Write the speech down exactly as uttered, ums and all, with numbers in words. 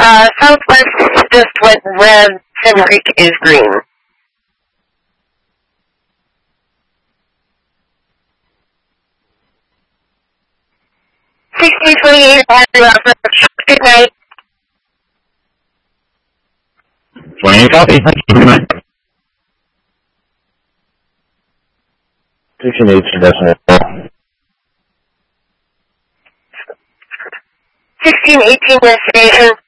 Uh, southwest is just what red, Salmon Creek is green. sixteen twenty-eight, good night. twenty-eight copy. Good night. sixteen eighteen decimal. sixteen eighteen destination.